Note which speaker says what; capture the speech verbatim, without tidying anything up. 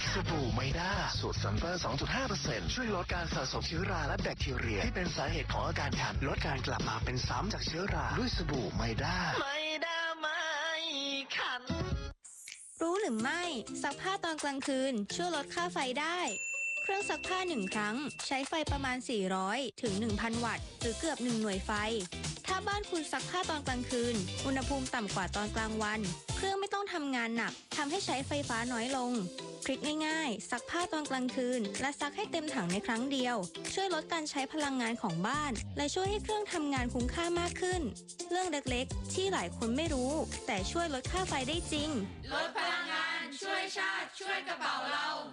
Speaker 1: สบู่ไมด้าสูตรซัมเปอร์ สองจุดห้าเปอร์เซ็นต์ ช่วยลดการสะสมเชื้อราและแบคทีเรียที่เป็นสาเหตุของอาการคันลดการกลับมาเป็นซ้ำจากเชื้อราด้วยสบู่ไมด้าไมด้าไม่คัน
Speaker 2: รู้หรือไม่ซักผ้าตอนกลางคืนช่วยลดค่าไฟได้เครื่องซักผ้าหนึ่งครั้งใช้ไฟประมาณสี่ร้อยถึง หนึ่งพัน วัตต์หรือเกือบหนึ่งหน่วยไฟถ้าบ้านคุณซักผ้าตอนกลางคืนอุณหภูมิต่ำกว่าตอนกลางวันเครื่องไม่ต้องทำงานหนักทำให้ใช้ไฟฟ้าน้อยลงทริคง่ายๆซักผ้าตอนกลางคืนและซักให้เต็มถังในครั้งเดียวช่วยลดการใช้พลังงานของบ้านและช่วยให้เครื่องทำงานคุ้มค่ามากขึ้นเรื่องเล็กๆที่หลายคนไม่รู้แต่ช่วยลดค่าไฟได้จริง
Speaker 3: ลดพลังงานช่วยชาติช่วยกระเป๋าเรา